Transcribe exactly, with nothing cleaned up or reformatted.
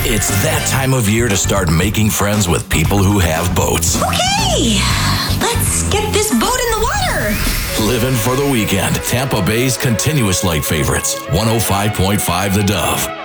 It's that time of year to start making friends with people who have boats. Okay, let's get this boat in the water. Living for the weekend. Tampa Bay's continuous light favorites. one oh five point five The Dove.